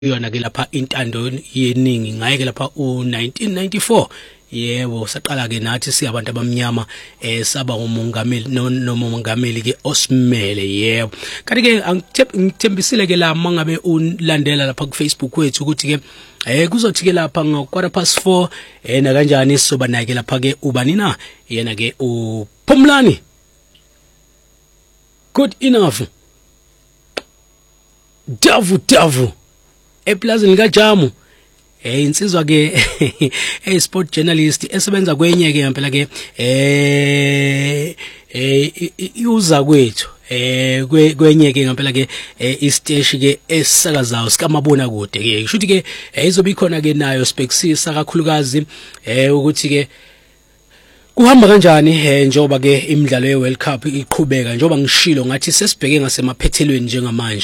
yona ke lapha intando yeningi ngaye ke lapha u1994 yebo saqala ke nathi siyabantu abamnyama saba umongameli nomongameli ke osimele yebo kanti ke ngithembisile ke la mangabe ulandela lapha ku Facebook wethu ukuthi ke kuzothi ke lapha ngo4:15 na kanjani sizoba naye ke lapha ke ubani na yena ke uPhumlani good enough Davu eplazini kaJamu insizwa ke sport journalist esebenza kwenye ke ngempela ke user kwethu kwenye ke ngempela ke isiteshi ke esisakazayo sikamabona kude ke kusho ukuthi ke izoba ikhona ke nayo spekisisa kakhulukazi ukuthi ke kuhamba kanjani njoba ke imidlalo yeWorld Cup iqhubeka njoba ngishilo ngathi sesibheke ngasemaphethelweni njengamanje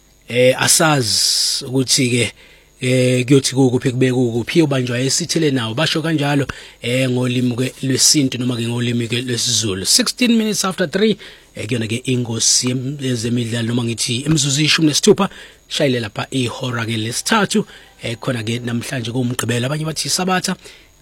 asazi ukuthi ke kuyothi kuphi kubeka kuphi yobanjwa esithele nawo basho kanjalo ngolimi ke lwesintu noma ke ngolimi ke lwesiZulu 16 minutes after 3 kuyona ke ingosi yezemidlalo noma ngithi imizuzu 16 shayile lapha ihora ke lesithathu khona ke namhlanje kumgqibelo abanye bathi sabatha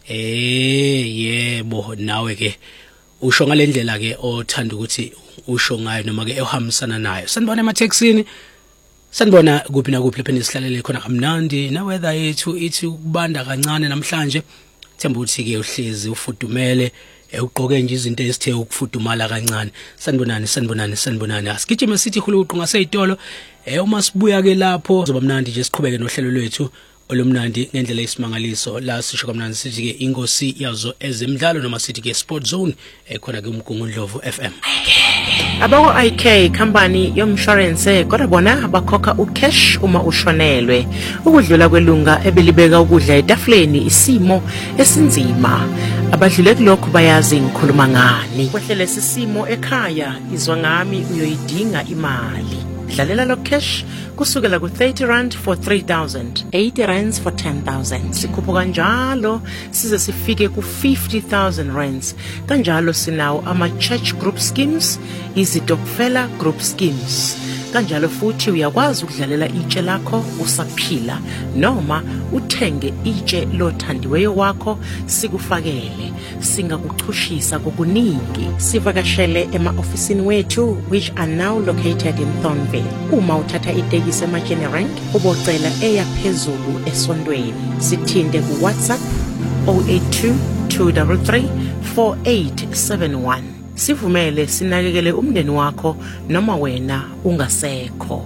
yebo nawe ke usho ngalendlela ke othanda ukuthi usho ngayo noma ke ehambisana nayo sanibona emathexini sanibona kuphi na kuphi lapha nesihlalele khona kamnandi na weather yethu ithi ukubanda kancane namhlanje themba ukuthi ke uhlezi ufudumele ugqoke nje izinto ezithe ukufudumala kancane sanibonani asigijime sithi huluqu ngaseyitolo uma sibuya ke lapho zoba mnandi nje siqhubeke nohlelo lwethu olumnandi ngendlela isimangaliso la sisho kamnandi sithi ke ingosi yazo ezemidlalo noma sithi ke sport zone khona ke umgungundlovu FM Abako IK company yomshwarense kodwa bona bakhokha ucash uma ushonelwe ukudlula kwelunga ebelibeka ukudla etafuleni isimo esinzima abadlule kulokho bayazi ngikhuluma ngani kwehlele sisimo ekhaya izwa ngami uyoyidinga imali dlalela lo cash kusukela ku 30 rand for 3000 80 rands for 10000 sikhupha kanjalo size sifike ku 50000 rands kanjalo sinawo ama church group schemes izitokfela group schemes kanjalo futhi uyakwazi ukudlalela itshe lakho usaphila noma uthenge itshe lothandiweyo wakho sikufakele singakuchushisa kokuningi sivakashele ema-ofisini wethu which are now located in Thornville uma uthatha itekisi eMachene Rank ubocela eyaphezulu esondweni sithinte ku WhatsApp 082 233 4871 sivumele sinakekele umndeni wakho noma wena ungasekho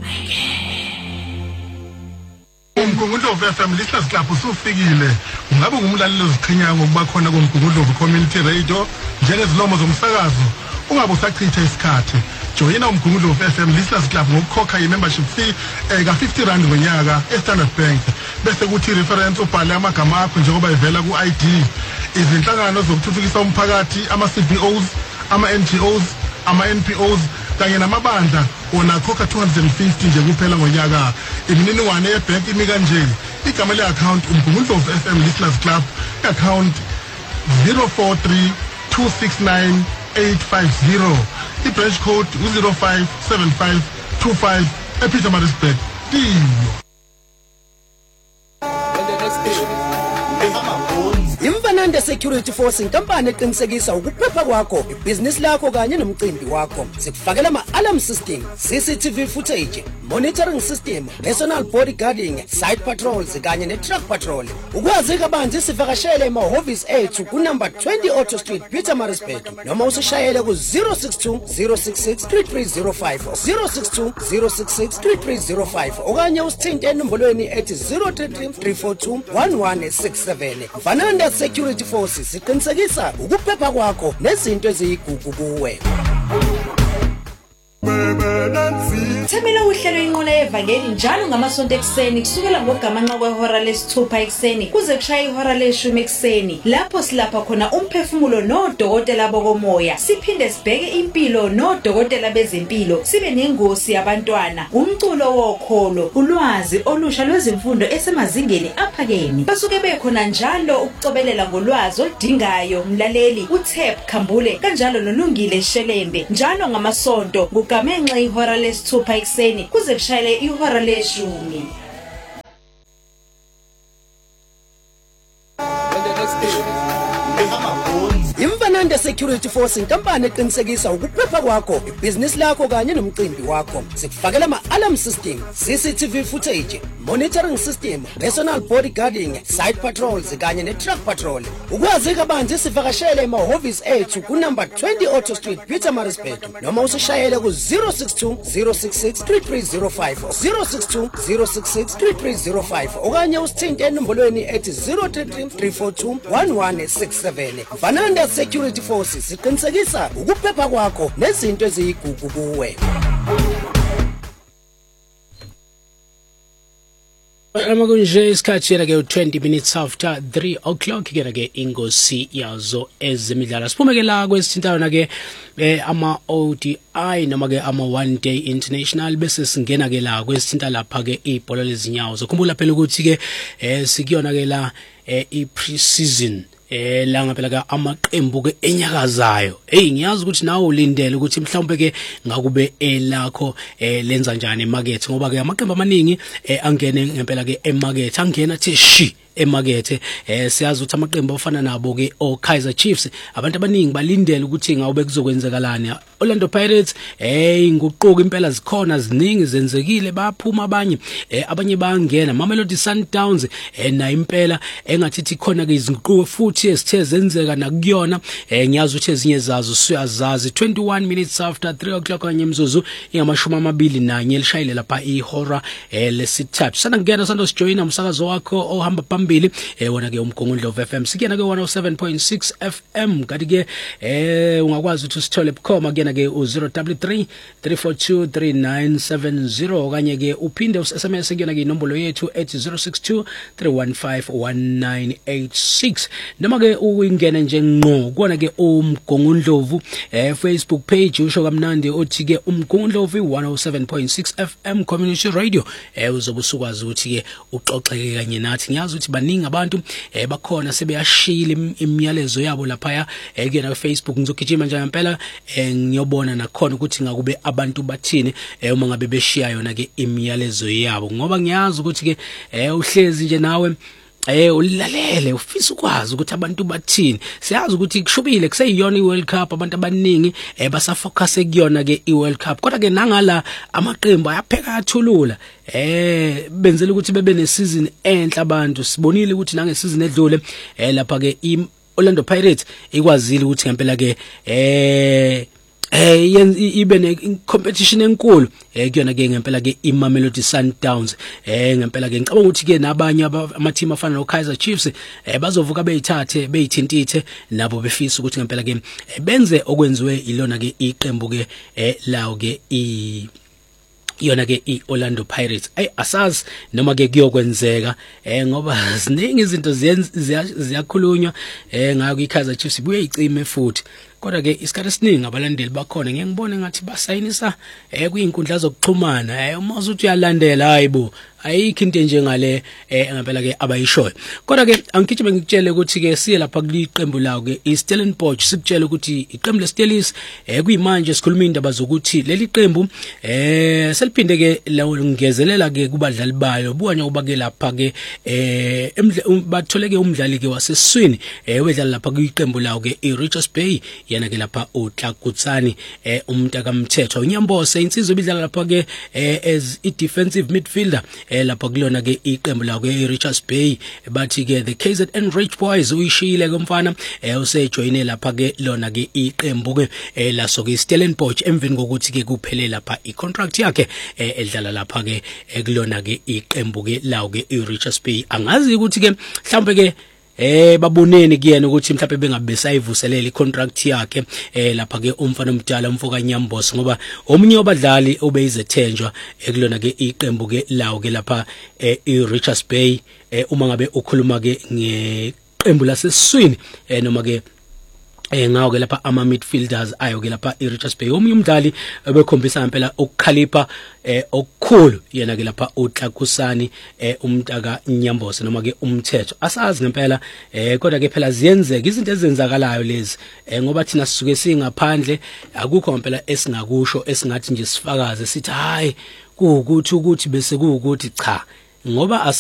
Umgungundlovu FM lihlala club usufikile ungabe ngumlaleli oziqhinyanga ngokuba khona komgungundlovu community radio njengezilomo zomsakazo ungabe usachitha isikhathi joyina umgungundlovu FM lihlala club ngokukhokha i-membership fee ka50 rand ngonyaka eStandard Bank bese kuthi reference ubhale amagama akho njengoba ivela ku-ID izinhlangano zokuthuthukisa umphakathi ama-CBOs ama-NGOs ama-NPOs kanye namabandla wona khokha 250 nje kuphela ngonyaka imininingwane yebank imi kanje igama le-account umgungundlovu FM Listeners Club account 0432698850 i-branch code 057525 ePietermaritzburg Imfanande Security Force inkampani eqinisekisa ukuphepha kwakho ibhizinisi lakho kanye nomcimbi wakho sikufakela ama-alarm system CCTV footage monitoring system personal bodyguarding site patrols kanye ne-truck patrol ukwazi kabanzi sivakashele emahhovisi ethu kunumber 20 Auto Street Pietermaritzburg noma usishayele ku 062 066 3305 062 066 3305 okanye usithinte enombolweni ethi 033 342 1167 Mfanande Security Forces siqinisekisa ukuphepha kwakho nezinto eziyigugu kuwe. Themela uhlelo inqola yevangeli njalo ngamasonto ekseni kusukela ngogamanqa kwehora lesithupha ekseni kuze kushaye ihora leshumi ekseni lapho silapha khona umphefumulo nodokotela bokomoya siphinde sibheke impilo nodokotela bezempilo sibe nengosi yabantwana umculo wokholo ulwazi olusha lwezimfundo esemazingeni aphakeme basuke bekhona njalo ukucobelela ngolwazi oludingayo mlaleli uThep Khambule kanjalo nolungile Shelembe njalo ngamasonto ngugamenxa ihora lesithupha ekseni kuze kushayele ihora leshumi Imvananda Security Force inkampani eqinisekisa ukuphepha kwakho, ibhizinisi lakho kanye nomcimbi wakho. Sikufakela ama-alarm system, CCTV footage, monitoring system, personal bodyguarding, site patrols kanye ne-truck patrol. Ukwazi kabanzi sivakashele emahhovisi ethu kunumber 20 Auto Street, Pietermaritzburg, noma usishayele ku-062 066 3305 062 066 3305 okanye usithinte enombolweni ethi 033 342 1167. Vananda Security Force siqinisekisa ukuphepha kwakho nezinto eziyigugu kuwe. Amakunje isikhathi ke 20 minutes after 3 o'clock ke ingosi yazo ezemidlalo. Siphume ke la kwesithintana ke ama ODI noma ke ama one day international bese singena ke la kwesithinta lapha ke ibhola lezinyawo. Zokhumbula phela ukuthi ke sikuyona ke la i-pre-season la ngaphela ka amaqembu ke enyakazayo. Ngiyazi ukuthi nawe ulindele ukuthi mhlawumbe ke ngakube elakho lenza njani emarket ngoba ke amaqembu amaningi angene ngempela ke emarket angena thi shi emarket siyazi ukuthi amaqembu afana nabo ke o Kaizer Chiefs abantu abaningi balindele ukuthi ngawube kuzokwenzakalani. Orlando Pirates inguquko impela zikhona ziningi zenzekile baphuma abanye bangena. Mamelodi Sundowns na impela engathithi khona ke izinquko futhi esithe zenzeka nakuyona. Ngiyazi ukuthi ezinye zazo siyazazi. 21 minutes after 3 o'clock kanye imzuzu ingamashumi 21 elishayile lapha ihora lesithathu. Sana ngena Santos join umsakazo wakho ohamba phambili wona ke umgongondlovu FM sikena ke 107.6 FM kanti ke ungakwazi ukuthi usithole bukhoma kena ke u033 342 3970 okanye ke uphinde uSMS kena ke inombolo yethu ethi 062 315 1986 noma ke uyingena nje ngqo kona ke umgongondlovu Facebook page usho kamnandi uthi ke umgongondlovu 107.6 FM community radio uzobusukwazi ukuthi ke uxoxeke kanye nathi. Ngiyazi ukuthi baningi abantu bakhona sebeyashila imiyalezo yabo lapha kuyena Facebook. Ngizogijima nje ngempela ngiyobona nakhona ukuthi ngakube abantu bathini uma ngabe beshiya yona ke imiyalezo yabo ngoba ngiyazi ukuthi ke uhlezi nje nawe ulalele ufisa ukwazi ukuthi abantu bathini. Siyazi ukuthi kushubile kuseyiyona iWorld Cup abantu abaningi basafocus ekuyona ke iWorld Cup kodwa ke nangala amaqembu ayapheka athulula benzela ukuthi bebe nesizini enhle abantu. Sibonile ukuthi nange season edlule lapha ke Orlando Pirates ikwazile ukuthi ngempela ke ibe ne competition enkulu kuyona ke ngempela ke iMamelodi Sundowns ngempela ke ngicabanga ukuthi ke nabanye ama team afana no Kaizer Chiefs bazovuka beyithathe beyithintithe nabo befisa ukuthi ngempela ke benze okwenziwe ilona ke iqembu ke lawo ke yona ke iOrlando Pirates. Asazi noma ke kuyokwenzeka ngoba ziningi izinto ziyakhulunywa ngayo iKaizer Chiefs buye icime futhi kodwa ke isikhathi esiningi abalandeli bakhona ngiyangibona ngathi basayinisa kuyinkundla zokuxhumana uma uzuthi uyalandela hayibo ayikho into njengale ngempela ke abayishoyo. Kodwa ke angigijime ngikutshele ukuthi ke siye lapha kuliqembu lawo ke iStellenbosch sikutshela ukuthi iqembu leStelis kuyimanje sikhuluma indaba zokuthi leli qembu seliphinde ke ngezelela ke kubadlali bayo buanya ubake lapha ke batholeke umdlali ke waseswini wedlala lapha kuyiqembu lawo ke iRichards Bay yana ke lapha uTlakutsani umntaka Mthetho uNyambose insizwe bidlala lapha ke as i-defensive midfielder lapha kulona ke iqembu lawo ke Richards Bay bathi ke the KZN Rich Boys uyishile komfana usejoyine lapha ke lona ke iqembu ke laso ke Stellenbosch emveni kokuthi ke kuphele lapha icontract yakhe edlala lapha ke kulona ke iqembu ke lawo ke Richards Bay. Angazi ukuthi ke mhlambe ke babonene kuyena ukuthi mhlawumbe bengabe sayivuselela icontract yakhe lapha ke umfana omdala umfoka Nyambose ngoba omunye wabadlali obeyizethenjwa ekulona ke iqembu ke lawo ke lapha iRichards Bay uma ngabe ukhuluma ke ngeqembu laseswini noma ke ngawo ke lapha ama midfielders ayo ke lapha iRichards Bay omunye umdlali obekhombisa impela ukukhalipha okukhulu yena ke lapha uTlakusani umntaka Nyambose noma ke Umthetho. Asazi ngempela kodwa ke phela ziyenzeka izinto ezenzakalayo lezi ngoba thina sisuke singaphandle akukho ngempela esingakusho esingathi nje sifakaze sithi hayi kuukuthi bese kuukuthi cha ngoba